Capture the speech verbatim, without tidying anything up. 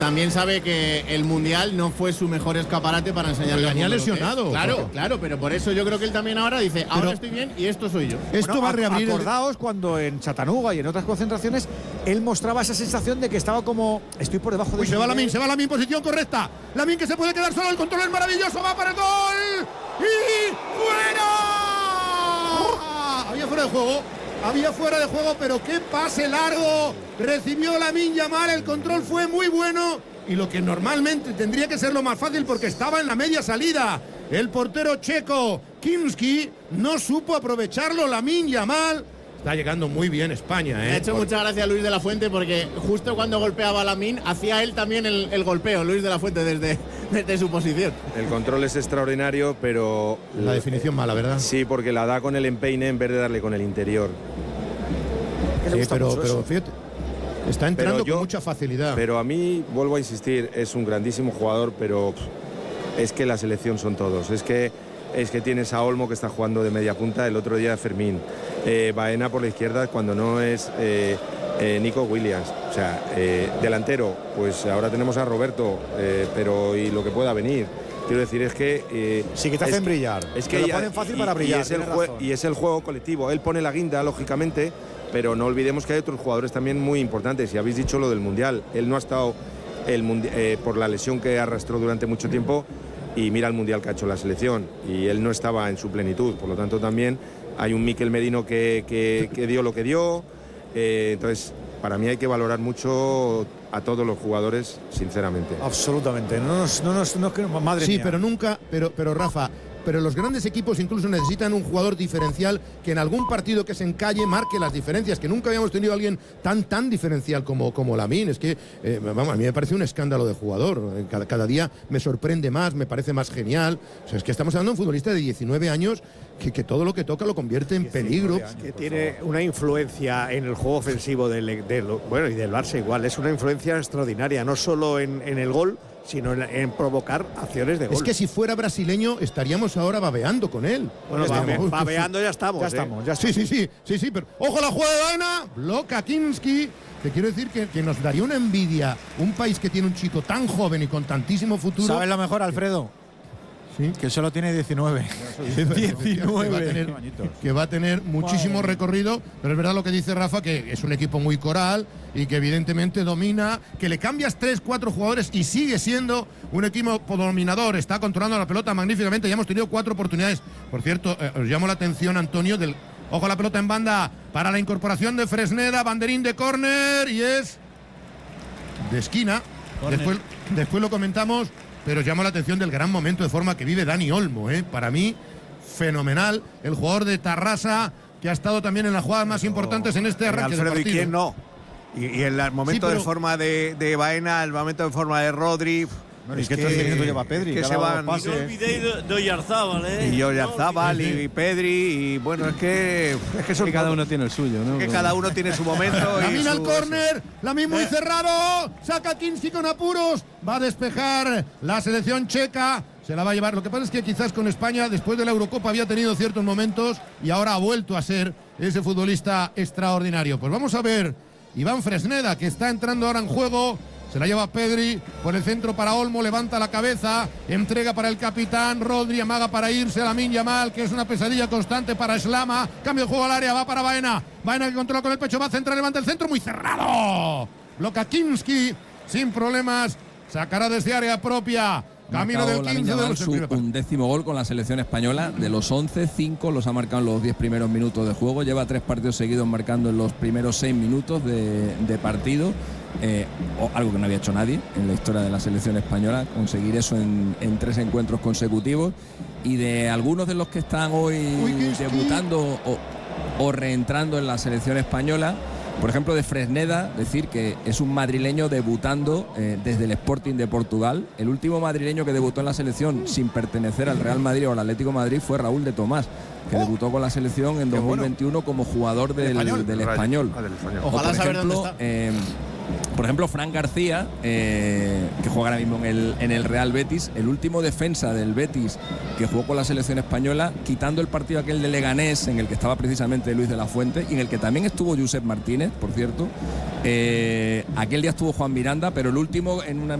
también sabe que el Mundial no fue su mejor escaparate para enseñarle. Venía lesionado. Claro, porque... claro, pero por eso yo creo que él también ahora dice, ahora pero estoy bien y esto soy yo. Esto bueno, va a reabrir. Acordaos el... cuando en Chattanooga y en otras concentraciones él mostraba esa sensación de que estaba como estoy por debajo de. Uy, se va Lamine, se va Lamine, posición correcta. Lamine que se puede quedar solo, el control es maravilloso, va para el gol y fuera. Había fuera de juego. Había fuera de juego, pero qué pase largo. Recibió Lamine Yamal, el control fue muy bueno. Y lo que normalmente tendría que ser lo más fácil porque estaba en la media salida. El portero checo, Kinski, no supo aprovecharlo. Lamine Yamal. Está llegando muy bien España, ¿eh? Me ha hecho Por... mucha gracia Luis de la Fuente porque justo cuando golpeaba a Lamine, hacía él también el, el golpeo, Luis de la Fuente, desde, desde su posición. El control es extraordinario, pero... La definición mala, ¿verdad? Sí, porque la da con el empeine en vez de darle con el interior. Sí, pero, pero fíjate, está entrando yo, con mucha facilidad. Pero a mí, vuelvo a insistir, es un grandísimo jugador, pero es que la selección son todos. Es que... Es que tienes a Olmo que está jugando de media punta, el otro día Fermín, eh, Baena por la izquierda cuando no es eh, eh, Nico Williams, o sea, eh, delantero, pues ahora tenemos a Roberto, eh, pero y lo que pueda venir. Quiero decir, es que... Eh, sí, que te hacen es, brillar. Es que te ya, lo ponen fácil y, para brillar. Y es, el jue, y es el juego colectivo. Él pone la guinda, lógicamente, pero no olvidemos que hay otros jugadores también muy importantes. Y habéis dicho lo del Mundial. Él no ha estado el eh, por la lesión que arrastró durante mucho tiempo. Y mira el Mundial que ha hecho la selección y él no estaba en su plenitud, por lo tanto también hay un Mikel Merino que, que, que dio lo que dio, eh, entonces para mí hay que valorar mucho a todos los jugadores, sinceramente. Absolutamente, no nos, no nos, no, madre sí, mía. pero nunca, pero, pero Rafa, pero los grandes equipos incluso necesitan un jugador diferencial que en algún partido que se encalle marque las diferencias, que nunca habíamos tenido a alguien tan tan diferencial como, como Lamine. Es que, eh, vamos, a mí me parece un escándalo de jugador. Cada, cada día me sorprende más, me parece más genial. O sea, es que estamos hablando de un futbolista de diecinueve años que, que todo lo que toca lo convierte en peligro. Años, que tiene una influencia en el juego ofensivo del, del, bueno, y del Barça igual. Es una influencia extraordinaria, no solo en, en el gol, sino en, en provocar acciones de gol. Es que si fuera brasileño estaríamos ahora babeando con él. Bueno, babe, babeando ya estamos. Ya ¿eh? estamos, ya estamos. Sí, sí, sí, sí, sí, pero ojo la jugada de Baena, bloca Kinski. Te quiero decir que, que nos daría una envidia un país que tiene un chico tan joven y con tantísimo futuro. ¿Sabes lo mejor, Alfredo? ¿Sí? Que solo tiene diecinueve. diecinueve. Que va a tener, que va a tener muchísimo Madre. recorrido, pero es verdad lo que dice Rafa, que es un equipo muy coral y que evidentemente domina, que le cambias tres, cuatro jugadores y sigue siendo un equipo dominador, está controlando la pelota magníficamente, ya hemos tenido cuatro oportunidades. Por cierto, eh, os llamo la atención, Antonio, del ojo a la pelota en banda para la incorporación de Fresneda, banderín de córner y es de esquina. Después, después lo comentamos. Pero llama la atención del gran momento de forma que vive Dani Olmo, ¿eh? Para mí, fenomenal. El jugador de Tarrasa, que ha estado también en las jugadas más importantes en este arranque Alfredo, de partido. ¿y quién no? Y, y el momento sí, pero... de forma de, de Baena, el momento de forma de Rodri... No, es que tres minutos lleva Pedri. Que se van. Y no olvidéis de, de Oyarzábal, ¿eh? Y Oyarzábal no, y, y Pedri. Y bueno, es que. Es que, son que cada uno tiene el suyo, ¿no? Es que cada uno tiene su momento. Lamine al su, córner. Lamine muy cerrado. Saca Kinski con apuros. Va a despejar la selección checa. Se la va a llevar. Lo que pasa es que quizás con España, después de la Eurocopa, había tenido ciertos momentos y ahora ha vuelto a ser ese futbolista extraordinario. Pues vamos a ver. Iván Fresneda, que está entrando ahora en juego. Se la lleva Pedri por el centro para Olmo, levanta la cabeza, entrega para el capitán, Rodri amaga para irse, Lamine Yamal, que es una pesadilla constante para Slama, cambio de juego al área, va para Baena, Baena que controla con el pecho, va a centrar, levanta el centro, muy cerrado, bloca Kinski, sin problemas, sacará desde área propia. Camino del quince de los su undécimo gol con la selección española. De los once, cinco los ha marcado en los diez primeros minutos de juego. Lleva tres partidos seguidos marcando en los primeros seis minutos de, de partido. Eh, o algo que no había hecho nadie en la historia de la selección española, conseguir eso en, en tres encuentros consecutivos. Y de algunos de los que están hoy Uy, debutando o, o reentrando en la selección española, por ejemplo de Fresneda, decir que es un madrileño debutando eh, desde el Sporting de Portugal. El último madrileño que debutó en la selección sin pertenecer al Real Madrid o al Atlético de Madrid fue Raúl de Tomás, que oh. debutó con la selección en dos mil veintiuno bueno. como jugador del, del, español. del español. Ah, del español. Ojalá o por ejemplo, eh, por ejemplo, Fran García, eh, que juega ahora mismo en el, en el Real Betis, el último defensa del Betis que jugó con la selección española, quitando el partido aquel de Leganés, en el que estaba precisamente Luis de la Fuente, y en el que también estuvo Josep Martínez, por cierto. Eh, aquel día estuvo Juan Miranda, pero el último en una